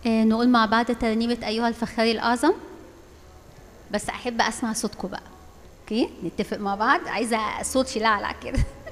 نقول مع بعض ترنيمة أيها الفخار الأعظم، بس أحب أسمع صوتكم بقى. أوكي، نتفق مع بعض، عايزة صوت يلعلع كده.